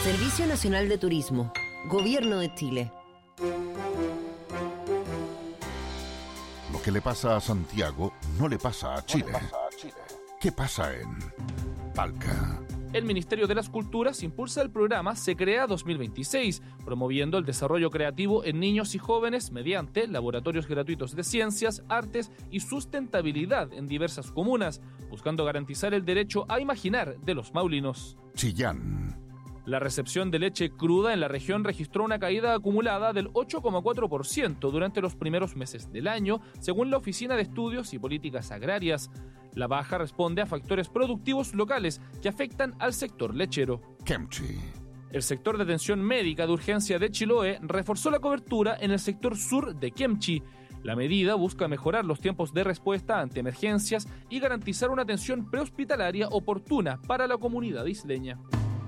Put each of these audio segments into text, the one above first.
Servicio Nacional de Turismo, Gobierno de Chile. Lo que le pasa a Santiago no le pasa a Chile. ¿Qué pasa en Talca? El Ministerio de las Culturas impulsa el programa Se Crea 2026, promoviendo el desarrollo creativo en niños y jóvenes mediante laboratorios gratuitos de ciencias, artes y sustentabilidad en diversas comunas, buscando garantizar el derecho a imaginar de los maulinos. Chillán. La recepción de leche cruda en la región registró una caída acumulada del 8,4% durante los primeros meses del año, según la Oficina de Estudios y Políticas Agrarias. La baja responde a factores productivos locales que afectan al sector lechero. Kemchi. El sector de atención médica de urgencia de Chiloé reforzó la cobertura en el sector sur de Kemchi. La medida busca mejorar los tiempos de respuesta ante emergencias y garantizar una atención prehospitalaria oportuna para la comunidad isleña.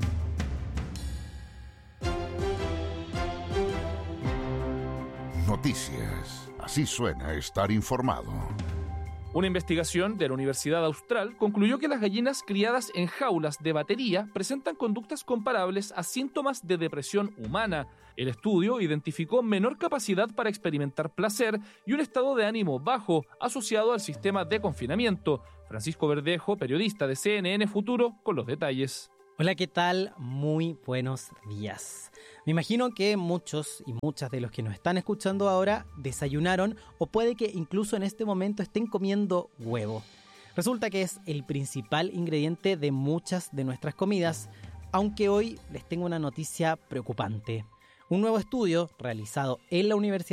Noticias. Así suena estar informado. Una investigación de la Universidad Austral concluyó que las gallinas criadas en jaulas de batería presentan conductas comparables a síntomas de depresión humana. El estudio identificó menor capacidad para experimentar placer y un estado de ánimo bajo asociado al sistema de confinamiento. Francisco Verdejo, periodista de CNN Futuro, con los detalles. Hola, ¿qué tal? Muy buenos días. Me imagino que muchos y muchas de los que nos están escuchando ahora desayunaron o puede que incluso en este momento estén comiendo huevo. Resulta que es el principal ingrediente de muchas de nuestras comidas, aunque hoy les tengo una noticia preocupante. Un nuevo estudio realizado en la Universidad